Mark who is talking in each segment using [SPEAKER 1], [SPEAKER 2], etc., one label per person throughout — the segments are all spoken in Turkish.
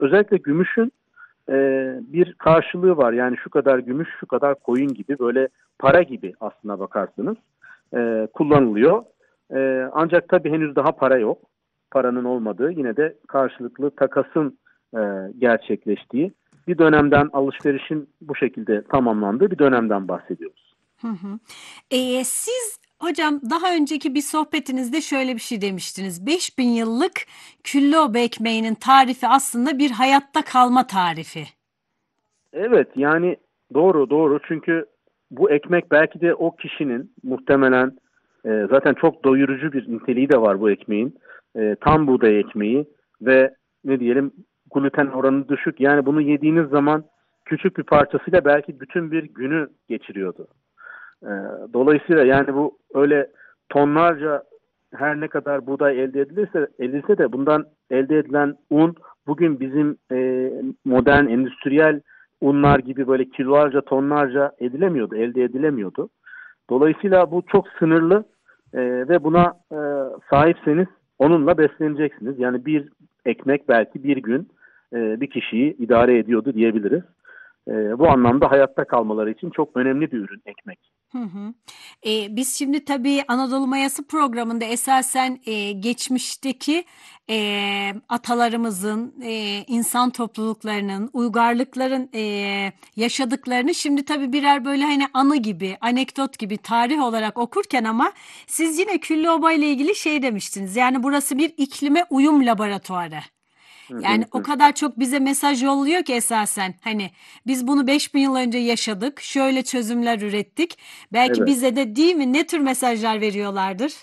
[SPEAKER 1] özellikle gümüşün bir karşılığı var. Yani şu kadar gümüş, şu kadar koyun gibi, böyle para gibi aslına bakarsanız kullanılıyor. Ancak tabii henüz daha para yok. Paranın olmadığı, yine de karşılıklı takasın gerçekleştiği bir dönemden, alışverişin bu şekilde tamamlandığı bir dönemden bahsediyoruz.
[SPEAKER 2] Hı hı. Siz hocam daha önceki bir sohbetinizde şöyle bir şey demiştiniz. 5000 yıllık Külloba ekmeğinin tarifi aslında bir hayatta kalma tarifi.
[SPEAKER 1] Evet, yani doğru doğru, çünkü bu ekmek belki de o kişinin muhtemelen zaten çok doyurucu bir niteliği de var bu ekmeğin. Tam buğday ekmeği ve ne diyelim, gluten oranı düşük. Yani bunu yediğiniz zaman küçük bir parçasıyla belki bütün bir günü geçiriyordu. E, Dolayısıyla yani bu öyle tonlarca, her ne kadar buğday edilse de bundan elde edilen un bugün bizim modern endüstriyel unlar gibi böyle kilolarca, tonlarca elde edilemiyordu. Dolayısıyla bu çok sınırlı ve buna sahipseniz onunla besleneceksiniz. Yani bir ekmek belki bir gün bir kişiyi idare ediyordu diyebiliriz. Bu anlamda hayatta kalmaları için çok önemli bir ürün ekmek.
[SPEAKER 2] Hı hı. Biz şimdi tabii Anadolu Mayası programında esasen geçmişteki atalarımızın, insan topluluklarının, uygarlıkların yaşadıklarını şimdi tabii birer böyle hani anı gibi, anekdot gibi tarih olarak okurken ama siz yine Küllüoba ile ilgili şey demiştiniz. Yani burası bir iklime uyum laboratuvarı.
[SPEAKER 1] Hı
[SPEAKER 2] Yani
[SPEAKER 1] hı
[SPEAKER 2] o
[SPEAKER 1] hı.
[SPEAKER 2] kadar çok bize mesaj yolluyor ki esasen hani biz bunu 5000 yıl önce yaşadık, şöyle çözümler ürettik. Belki
[SPEAKER 1] Evet.
[SPEAKER 2] bize de değil mi ne tür mesajlar veriyorlardır?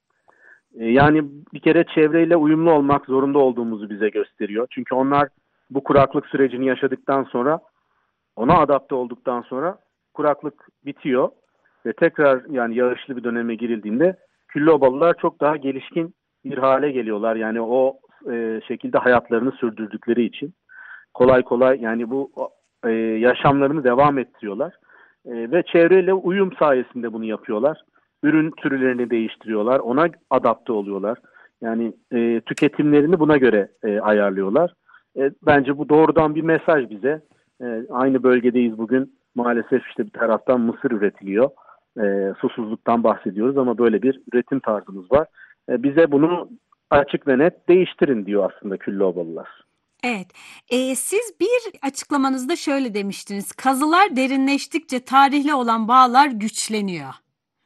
[SPEAKER 1] Yani bir kere çevreyle uyumlu olmak zorunda olduğumuzu bize gösteriyor. Çünkü onlar bu kuraklık sürecini yaşadıktan sonra, ona adapte olduktan sonra kuraklık bitiyor ve tekrar yani yağışlı bir döneme girildiğinde Küllobalılar çok daha gelişkin bir hale geliyorlar. Yani o şekilde hayatlarını sürdürdükleri için kolay kolay yani bu yaşamlarını devam ettiriyorlar. Ve çevreyle uyum sayesinde bunu yapıyorlar. Ürün türlerini değiştiriyorlar, ona adapte oluyorlar. Yani tüketimlerini buna göre ayarlıyorlar. Bence bu doğrudan bir mesaj bize. Aynı bölgedeyiz bugün. Maalesef işte bir taraftan mısır üretiliyor. Susuzluktan bahsediyoruz ama böyle bir üretim tarzımız var. Bize bunu açık ve net değiştirin diyor aslında Küllobalılar.
[SPEAKER 2] Evet. Siz bir açıklamanızda şöyle demiştiniz. Kazılar derinleştikçe tarihle olan bağlar güçleniyor.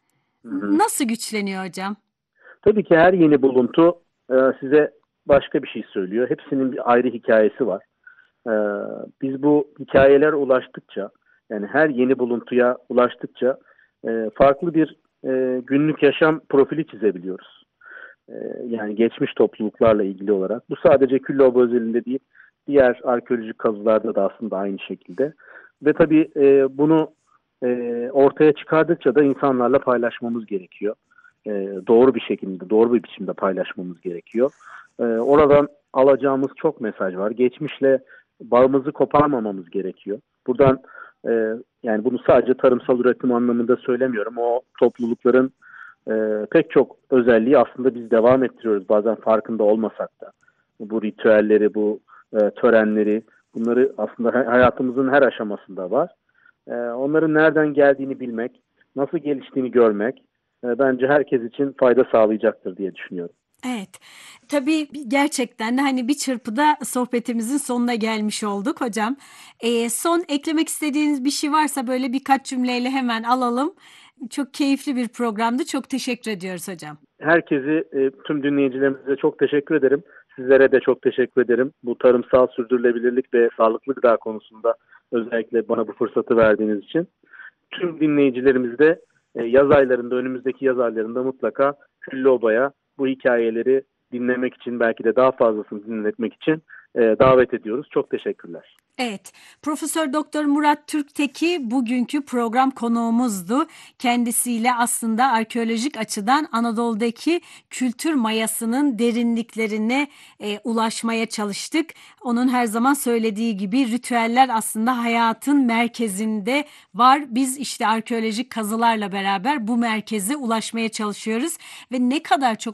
[SPEAKER 1] Hı hı.
[SPEAKER 2] Nasıl güçleniyor hocam?
[SPEAKER 1] Tabii ki her yeni buluntu size başka bir şey söylüyor. Hepsinin bir ayrı hikayesi var. E, Biz bu hikayeler ulaştıkça, yani her yeni buluntuya ulaştıkça farklı bir günlük yaşam profili çizebiliyoruz. E, Yani geçmiş topluluklarla ilgili olarak. Bu sadece Küllüoba özelinde değil, diğer arkeolojik kazılarda da aslında aynı şekilde. Ve tabii bunu ortaya çıkardıkça da insanlarla paylaşmamız gerekiyor. Doğru bir şekilde, doğru bir biçimde paylaşmamız gerekiyor. Oradan alacağımız çok mesaj var. Geçmişle bağımızı koparmamamız gerekiyor. Buradan yani bunu sadece tarımsal üretim anlamında söylemiyorum. O toplulukların pek çok özelliği aslında biz devam ettiriyoruz, bazen farkında olmasak da. Bu ritüelleri, bu törenleri, bunları aslında hayatımızın her aşamasında var. Onların nereden geldiğini bilmek, nasıl geliştiğini görmek bence herkes için fayda sağlayacaktır diye düşünüyorum.
[SPEAKER 2] Evet. Tabii gerçekten de hani bir çırpıda sohbetimizin sonuna gelmiş olduk hocam. Son eklemek istediğiniz bir şey varsa böyle birkaç cümleyle hemen alalım. Çok keyifli bir programdı. Çok teşekkür ediyoruz hocam.
[SPEAKER 1] Herkesi, tüm dinleyicilerimize çok teşekkür ederim. Sizlere de çok teşekkür ederim. Bu tarımsal sürdürülebilirlik ve sağlıklı gıda konusunda özellikle bana bu fırsatı verdiğiniz için. Tüm dinleyicilerimiz de yaz aylarında, önümüzdeki yaz aylarında mutlaka Küllüoba'ya bu hikayeleri dinlemek için, belki de daha fazlasını dinletmek için davet ediyoruz. Çok teşekkürler.
[SPEAKER 2] Evet, Profesör Doktor Murat Türkteki bugünkü program konuğumuzdu. Kendisiyle aslında arkeolojik açıdan Anadolu'daki kültür mayasının derinliklerine ulaşmaya çalıştık. Onun her zaman söylediği gibi ritüeller aslında hayatın merkezinde var. Biz işte arkeolojik kazılarla beraber bu merkeze ulaşmaya çalışıyoruz ve ne kadar çok